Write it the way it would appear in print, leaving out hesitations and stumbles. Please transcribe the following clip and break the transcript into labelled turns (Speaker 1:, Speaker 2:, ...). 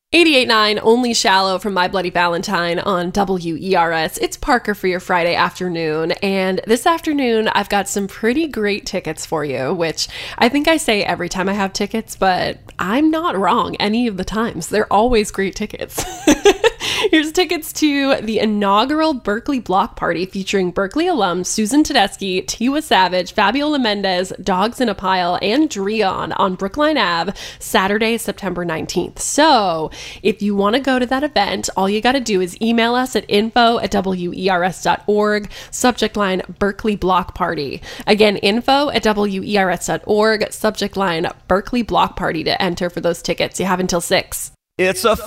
Speaker 1: 88.9 Only Shallow from My Bloody Valentine on WERS. It's Parker for your Friday afternoon, and this afternoon I've got some pretty great tickets for you, which I think I say every time I have tickets, but I'm not wrong any of the times. They're always great tickets. Here's tickets to the inaugural Berkeley Block Party featuring Berkeley alums Susan Tedeschi, Tiwa Savage, Fabiola Mendez, Dogs in a Pile, and Dreon on Brookline Ave, Saturday, September 19th. So if you want to go to that event, all you got to do is email us at info@wers.org, subject line Berkeley Block Party. Again, info@wers.org, subject line Berkeley Block Party to enter for those tickets. You have until 6.
Speaker 2: It's a